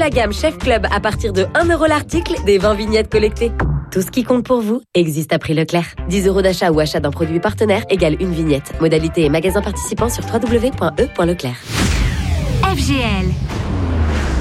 la gamme Chef Club à partir de 1 € l'article, des 20 vignettes collectées. Tout ce qui compte pour vous existe à prix Leclerc. 10 € d'achat ou achat d'un produit partenaire égale une vignette. Modalité et magasin participant sur www.e.leclerc. FGL,